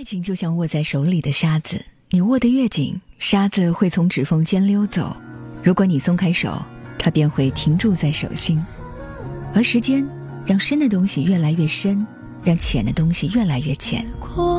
爱情就像握在手里的沙子，你握得越紧，沙子会从指缝间溜走，如果你松开手，它便会停住在手心。而时间让深的东西越来越深，让浅的东西越来越浅。